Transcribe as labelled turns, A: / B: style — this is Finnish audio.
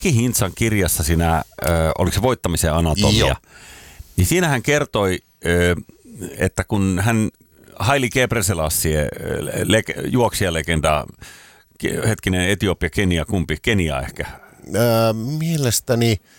A: Aki Hintsan kirjassa siinä, oliko se Voittamisen anatomia,
B: Joo.
A: niin siinä hän kertoi, että kun hän Haile Gebrselassie, juoksijalegendaa, hetkinen Etiopia, Kenia, kumpi? Kenia ehkä.
B: Mielestäni